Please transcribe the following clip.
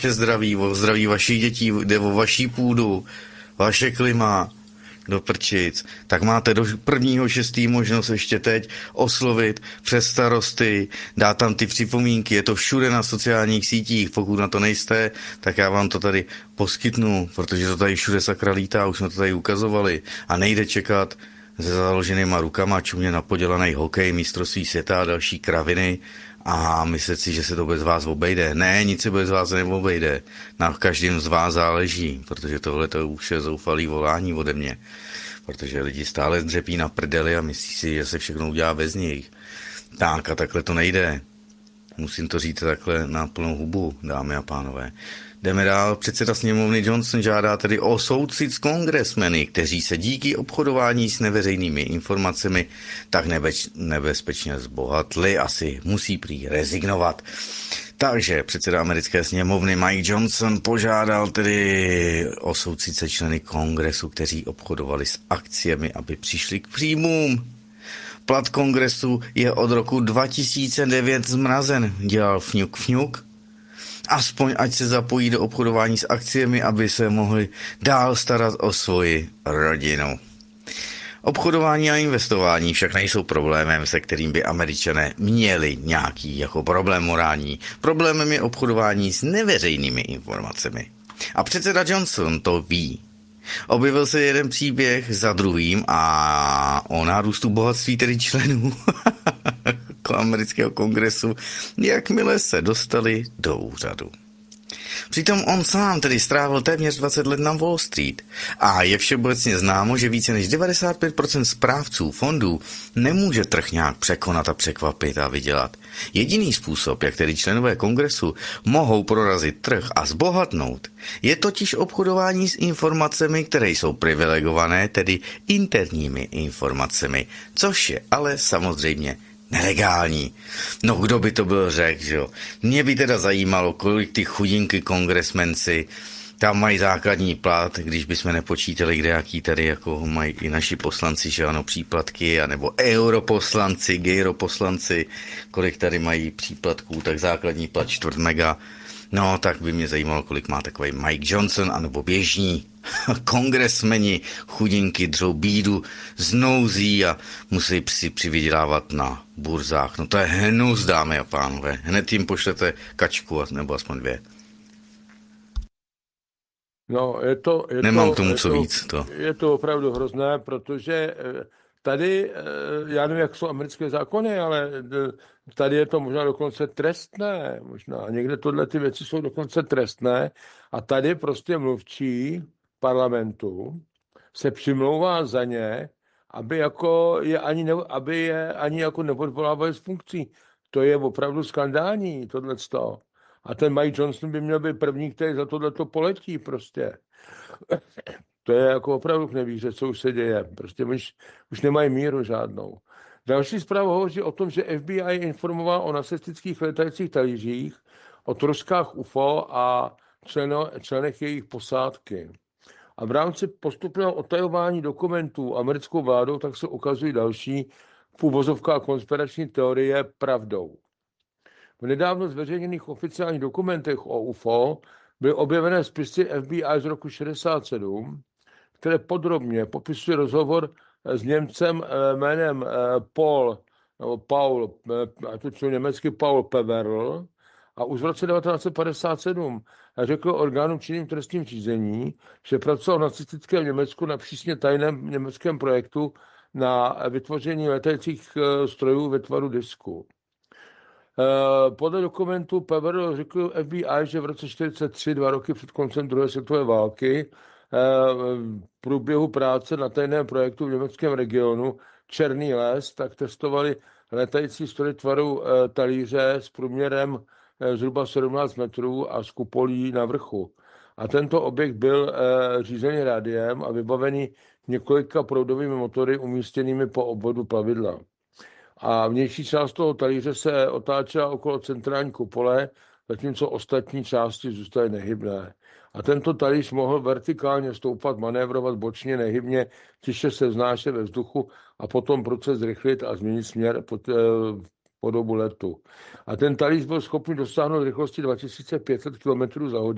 zdraví, o zdraví vašich dětí, jde o vaší půdu, vaše klima, do prčic, tak máte do 1.6. možnost ještě teď oslovit přes starosty, dát tam ty připomínky, je to všude na sociálních sítích, pokud na to nejste, tak já vám to tady poskytnu, protože to tady všude sakra lítá, už jsme to tady ukazovali a nejde čekat se založenýma rukama, čumě na podělaný hokej, mistrovství světa a další kraviny a myslet si, že se to bez vás obejde. Ne, nic se bez vás neobejde. Na každém z vás záleží, protože tohle to už je zoufalý volání ode mě. Protože lidi stále dřepí na prdeli a myslí si, že se všechno udělá bez nich. Tak a takhle to nejde. Musím to říct takhle na plnou hubu, dámy a pánové. Jdeme dál. Předseda sněmovny Johnson žádá tedy o soucit s kongresmeny, kteří se díky obchodování s neveřejnými informacemi tak nebezpečně zbohatli. Asi musí prý rezignovat. Takže předseda americké sněmovny Mike Johnson požádal tedy o soucit se členy kongresu, kteří obchodovali s akciemi, aby přišli k příjmům. Plat kongresu je od roku 2009 zmrazen, dělal fňuk. Aspoň ať se zapojí do obchodování s akciemi, aby se mohli dál starat o svoji rodinu. Obchodování a investování však nejsou problémem, se kterým by Američané měli nějaký jako problém morální. Problémem je obchodování s neveřejnými informacemi. A předseda Johnson to ví. Objevil se jeden příběh za druhým a o nárůstu bohatství tedy členů amerického kongresu, jakmile se dostali do úřadu. Přitom on sám tedy strávil téměř 20 let na Wall Street a je všeobecně známo, že více než 95% správců fondů nemůže trh nějak překonat a překvapit a vydělat. Jediný způsob, jak tedy členové kongresu mohou prorazit trh a zbohatnout, je totiž obchodování s informacemi, které jsou privilegované, tedy interními informacemi, což je ale samozřejmě nelegální. No kdo by to byl řekl, že jo? Mě by teda zajímalo, kolik ty chudinky kongresmenci tam mají základní plat, když bychom nepočítali, kde jaký tady jako mají i naši poslanci, že ano, příplatky, anebo europoslanci, gejroposlanci, kolik tady mají příplatků, tak základní plat 4 mega. No, tak by mě zajímalo, kolik má takový Mike Johnson, anebo běžní kongresmeni, chudinky, dřou bídu, znouzí a musí si přivydělávat na burzách. No to je hnus, dámy a pánové. Hned jim pošlete kačku, nebo aspoň 2. No, Nemám k tomu co víc. Je to opravdu hrozné, protože tady, já nevím, jak jsou americké zákony, ale tady je to možná dokonce trestné. Možná někde tohle ty věci jsou dokonce trestné. A tady prostě mluvčí parlamentu se přimlouvá za ně, aby je ani jako neodvolávali z funkcí. To je opravdu skandální, tohleto. A ten Mike Johnson by měl být první, který za tohleto poletí prostě. To je jako opravdu k nevíře, co už se děje. Prostě už nemají míru žádnou. Další zpráva hovoří o tom, že FBI informoval o nacistických letajících talířích, o troskách UFO a členech jejich posádky. A v rámci postupného otajování dokumentů americkou vládou tak se ukazují další v uvozovkách konspirační teorie pravdou. V nedávno zveřejněných oficiálních dokumentech o UFO byly objevené spisy FBI z roku 1967, které podrobně popisují rozhovor s Němcem jménem Paul, a to německy Paul Peverl, a už v roce 1957 řekl orgánům činným trestním řízení, že pracoval v nacistickém Německu na přísně tajném německém projektu na vytvoření letajících strojů ve tvaru disku. Podle dokumentu Peverl řekl FBI, že v roce 1943, 2 roky před koncem druhé světové války, v průběhu práce na tajném projektu v německém regionu Černý les, tak testovali letající stroje tvaru talíře s průměrem zhruba 17 metrů a s kupolí na vrchu. A tento objekt byl řízený rádiem a vybavený několika proudovými motory umístěnými po obvodu plavidla. A vnější část toho talíře se otáčela okolo centrální kupole, zatímco ostatní části zůstaly nehybné. A tento talíř mohl vertikálně stoupat, manévrovat bočně, nehybně, tiše se vznášet ve vzduchu a potom proces zrychlit a změnit směr po dobu letu. A ten talíř byl schopný dosáhnout rychlosti 2500 km za hodinu.